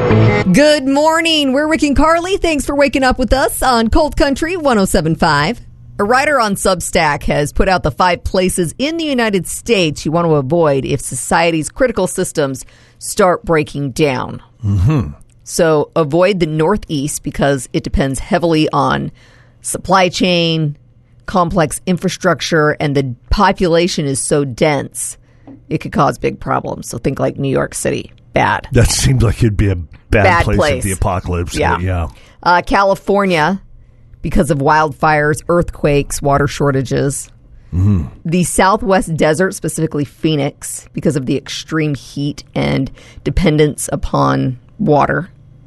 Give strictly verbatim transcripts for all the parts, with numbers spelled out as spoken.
Good morning. We're Rick and Carly. Thanks for waking up with us on Cold Country one oh seven point five. A writer on Substack has put out the five places in the United States you want to avoid if society's critical systems start breaking down. Mm-hmm. So avoid the Northeast because it depends heavily on supply chain, complex infrastructure, and the population is so dense, it could cause big problems. So think like New York City. Bad. That seems like it'd be a bad, bad place, place at the apocalypse. Yeah. yeah. Uh, California, because of wildfires, earthquakes, water shortages. Mm-hmm. The Southwest Desert, specifically Phoenix, because of the extreme heat and dependence upon water.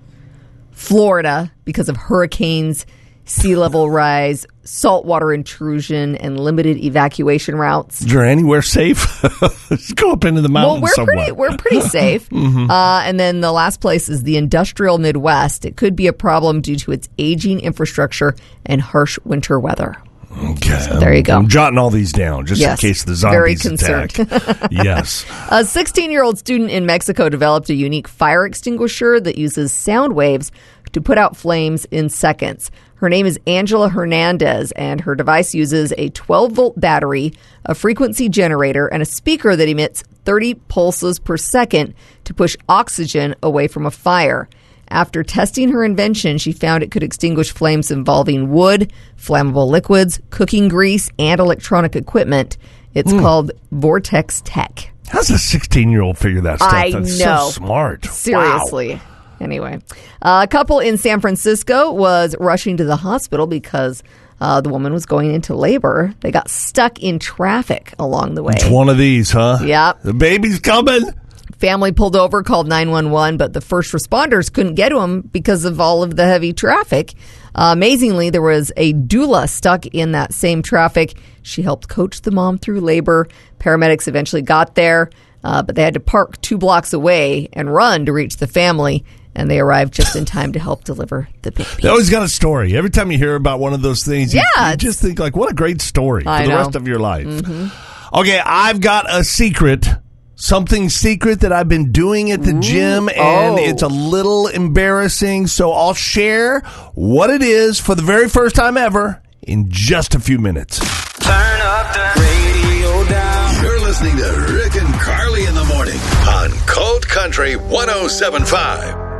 Florida, because of hurricanes, sea level rise, saltwater intrusion, and limited evacuation routes. Is there anywhere safe? Just go up into the mountains Well, we're somewhere. pretty, we're pretty safe. mm-hmm. uh, and then the last place is the industrial Midwest. It could be a problem due to its aging infrastructure and harsh winter weather. Okay. So there you go. I'm jotting all these down just Yes. in case the Very zombies concerned. attack. Yes. A sixteen-year-old student in Mexico developed a unique fire extinguisher that uses sound waves to put out flames in seconds. Her name is Angela Hernandez, and her device uses a twelve-volt battery, a frequency generator, and a speaker that emits thirty pulses per second to push oxygen away from a fire. After testing her invention, she found it could extinguish flames involving wood, flammable liquids, cooking grease, and electronic equipment. It's Mm. called Vortex Tech. How's a sixteen-year-old figure that stuff? I That's know. so smart. Seriously. Wow. Anyway, uh, a couple in San Francisco was rushing to the hospital because uh, the woman was going into labor. They got stuck in traffic along the way. It's one of these, huh? Yep. The baby's coming. Family pulled over, called nine one one, but the first responders couldn't get to him because of all of the heavy traffic. Uh, amazingly, there was a doula stuck in that same traffic. She helped coach the mom through labor. Paramedics eventually got there, uh, but they had to park two blocks away and run to reach the family. And they arrived just in time to help deliver the baby. They always got a story. Every time you hear about one of those things, you, Yeah, you just think, like, what a great story I for the know. rest of your life. Mm-hmm. Okay, I've got a secret, something secret that I've been doing at the gym, and Oh. it's a little embarrassing, so I'll share what it is for the very first time ever in just a few minutes. Turn up the radio down. You're listening to Rick and Carly in the morning on Cold Country one oh seven point five.